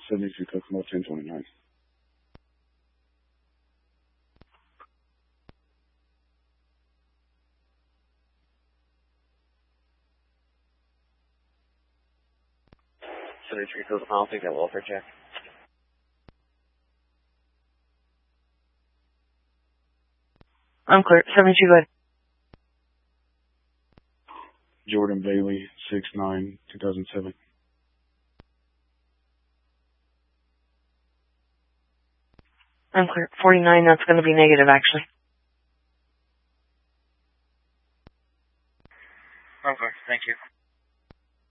72 Kokomo 1029. I'll take that welfare check. I'm clear. 72, go ahead. Jordan Bailey, 6'9", 2007. I'm clear. 49, that's going to be negative, actually.